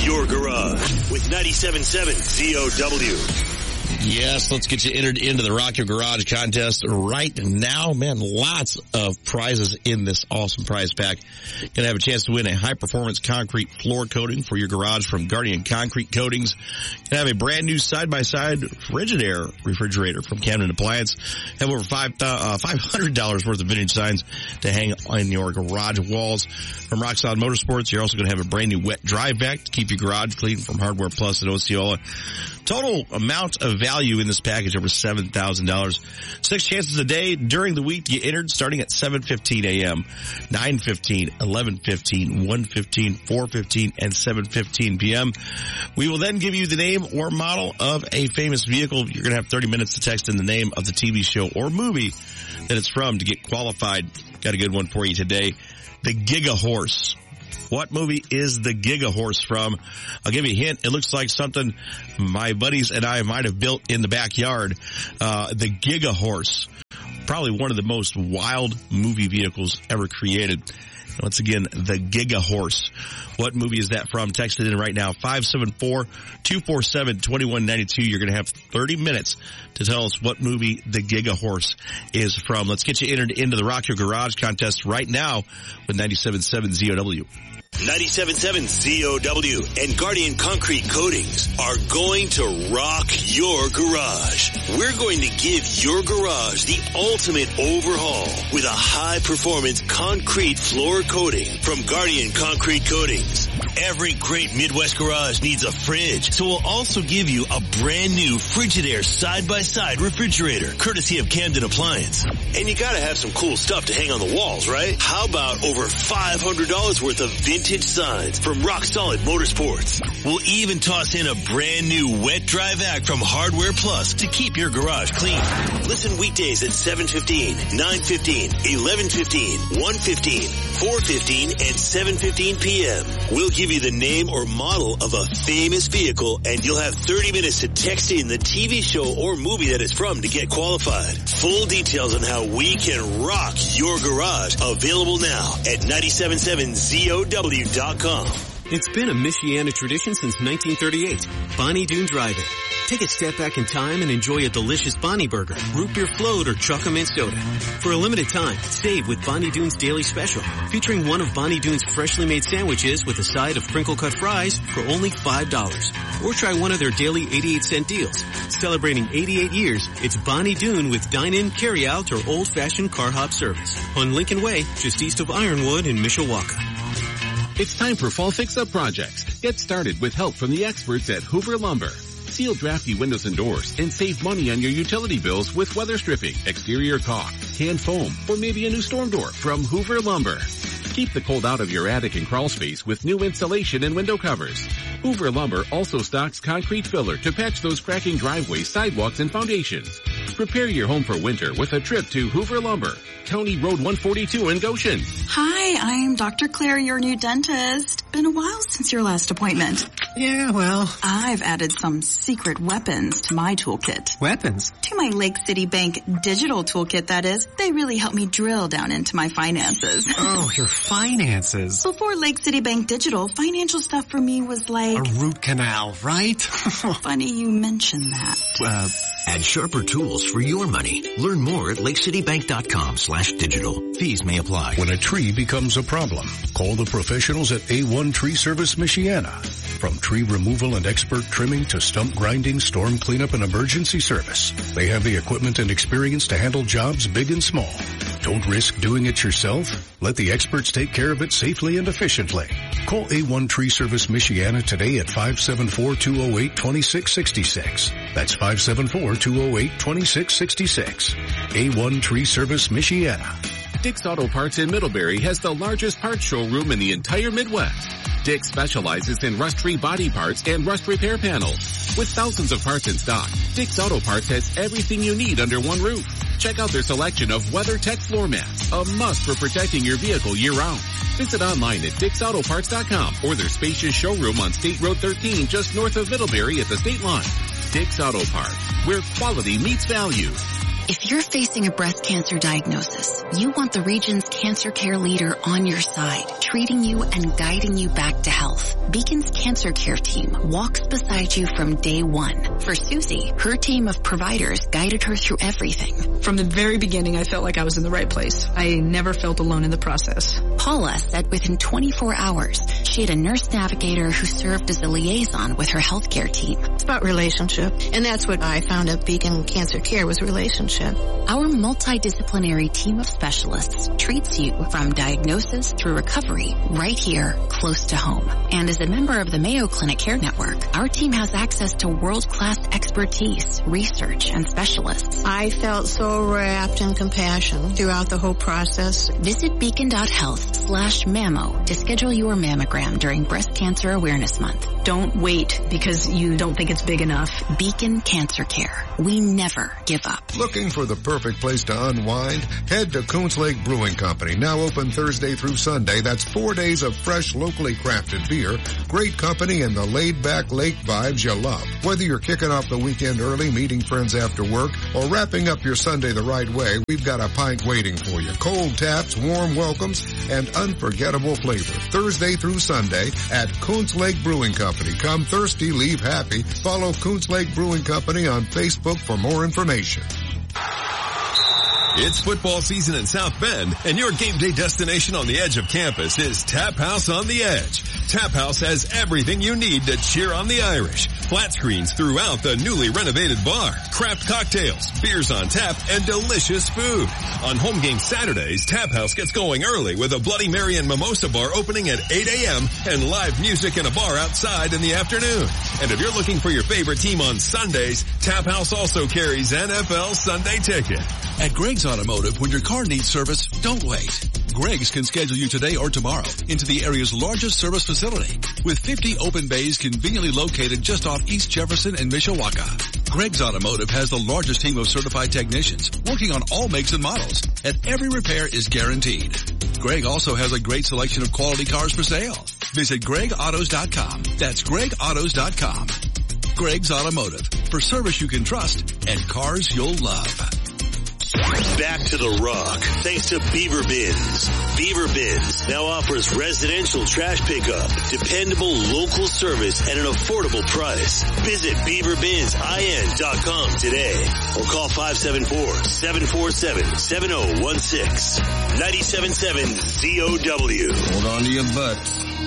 your garage with 97.7 ZOW. Yes, let's get you entered into the Rock Your Garage contest right now. Man, lots of prizes in this awesome prize pack. Gonna have a chance to win a high-performance concrete floor coating for your garage from Guardian Concrete Coatings. Gonna have a brand new side-by-side Frigidaire refrigerator from Camden Appliance. Have over $500 worth of vintage signs to hang on your garage walls. From Rock Solid Motorsports, you're also gonna have a brand new wet dry vac to keep your garage clean from Hardware Plus and Osceola. Total amount of value in this package over $7,000. 6 chances a day during the week to get entered, starting at 7:15 a.m., 9:15, 11:15, 1:15, 4:15, and 7:15 p.m. We will then give you the name or model of a famous vehicle. You're going to have 30 minutes to text in the name of the TV show or movie that it's from to get qualified. Got a good one for you today. The Giga Horse. What movie is the Giga Horse from? I'll give you a hint. It looks like something my buddies and I might have built in the backyard. The Giga Horse. Probably one of the most wild movie vehicles ever created. Once again, the Giga Horse. What movie is that from? Text it in right now. 574-247-2192. You're going to have 30 minutes to tell us what movie the Giga Horse is from. Let's get you entered into the Rock Your Garage contest right now with 97.7 ZOW. 97.7 ZOW and Guardian Concrete Coatings are going to rock your garage. We're going to give your garage the ultimate overhaul with a high-performance concrete floor coating from Guardian Concrete Coatings. Every great Midwest garage needs a fridge, so we'll also give you a brand new Frigidaire side-by-side refrigerator, courtesy of Camden Appliance. And you gotta have some cool stuff to hang on the walls, right? How about over $500 worth of vintage signs from Rock Solid Motorsports? We'll even toss in a brand new wet dry vac from Hardware Plus to keep your garage clean. Listen weekdays at 7:15, 9:15, 11:15, 1:15, 4:15, and 7:15 p.m. We'll give you the name or model of a famous vehicle, and you'll have 30 minutes to text in the TV show or movie that it's from to get qualified. Full details on how we can rock your garage available now at 977ZOW.com. It's been a Michiana tradition since 1938. Bonnie Doon Drive-In. Take a step back in time and enjoy a delicious Bonnie Burger, root beer float, or chocolate mint soda. For a limited time, save with Bonnie Doon's Daily Special, featuring one of Bonnie Doon's freshly made sandwiches with a side of crinkle-cut fries for only $5. Or try one of their daily 88-cent deals. Celebrating 88 years, it's Bonnie Doon with dine-in, carry-out, or old-fashioned car hop service. On Lincoln Way, just east of Ironwood in Mishawaka. It's time for fall fix-up projects. Get started with help from the experts at Hoover Lumber. Seal drafty windows and doors and save money on your utility bills with weather stripping, exterior caulk, canned foam, or maybe a new storm door from Hoover Lumber. Keep the cold out of your attic and crawl space with new insulation and window covers. Hoover Lumber also stocks concrete filler to patch those cracking driveways, sidewalks, and foundations. Prepare your home for winter with a trip to Hoover Lumber, County Road 142 in Goshen. Hi, I'm Dr. Claire, your new dentist. Been a while since your last appointment. Yeah, well, I've added some secret weapons to my toolkit. Weapons? To my Lake City Bank digital toolkit, that is. They really help me drill down into my finances. Oh, your finances. Before Lake City Bank Digital, financial stuff for me was like... a root canal, right? Funny you mention that. Add sharper tools for your money. Learn more at lakecitybank.com/digital. Fees may apply. When a tree becomes a problem, call the professionals at A1 Tree Service Michiana. From tree removal and expert trimming to stump grinding, storm cleanup, and emergency service, they have the equipment and experience to handle jobs big and small. Don't risk doing it yourself. Let the experts take care of it safely and efficiently. Call A1 Tree Service Michiana today at 574-208-2666. That's 574-208-2666. A1 Tree Service Michiana. Dick's Auto Parts in Middlebury has the largest parts showroom in the entire Midwest. Dick specializes in rust-free body parts and rust repair panels. With thousands of parts in stock, Dick's Auto Parts has everything you need under one roof. Check out their selection of WeatherTech floor mats, a must for protecting your vehicle year-round. Visit online at Dick'sAutoParts.com or their spacious showroom on State Road 13 just north of Middlebury at the state line. Dick's Auto Parts, where quality meets value. If you're facing a breast cancer diagnosis, you want the region's cancer care leader on your side, treating you and guiding you back to health. Beacon's Cancer Care team walks beside you from day one. For Susie, her team of providers guided her through everything. From the very beginning, I felt like I was in the right place. I never felt alone in the process. Paula said within 24 hours, she had a nurse navigator who served as a liaison with her healthcare team. It's about relationship, and that's what I found at Beacon Cancer Care was relationship. Our multidisciplinary team of specialists treats you from diagnosis through recovery right here, close to home. And as a member of the Mayo Clinic Care Network, our team has access to world-class expertise, research, and specialists. I felt so wrapped in compassion throughout the whole process. Visit beacon.health/mammo to schedule your mammogram during Breast Cancer Awareness Month. Don't wait because you don't think it's big enough. Beacon Cancer Care. We never give up. Looking for the perfect place to unwind? Head to Coons Lake Brewing Company, now open Thursday through Sunday. That's 4 days of fresh, locally crafted beer, great company, and the laid-back lake vibes you love. Whether you're kicking off the weekend early, meeting friends after work, or wrapping up your Sunday the right way, we've got a pint waiting for you. Cold taps, warm welcomes, and unforgettable flavor. Thursday through Sunday at Coons Lake Brewing Company. Come thirsty, leave happy. Follow Coons Lake Brewing Company on Facebook for more information. It's football season in South Bend, and your game day destination on the edge of campus is Tap House on the Edge. Tap House has everything you need to cheer on the Irish. Flat screens throughout the newly renovated bar, craft cocktails, beers on tap, and delicious food. On home game Saturdays, Tap House gets going early with a Bloody Mary and Mimosa bar opening at 8 a.m. and live music in a bar outside in the afternoon. And if you're looking for your favorite team on Sundays, Tap House also carries NFL Sunday Ticket. At Greg's Automotive, when your car needs service, don't wait. Greg's can schedule you today or tomorrow into the area's largest service facility with 50 open bays conveniently located just off East Jefferson and Mishawaka. Greg's Automotive has the largest team of certified technicians working on all makes and models, and every repair is guaranteed. Greg also has a great selection of quality cars for sale. Visit GregAutos.com. That's GregAutos.com. Greg's Automotive, for service you can trust and cars you'll love. Back to the Rock, thanks to Beaver Bins. Beaver Bins now offers residential trash pickup, dependable local service at an affordable price. Visit BeaverBinsIN.com today or call 574-747-7016. 97.7 ZOW. Hold on to your butts.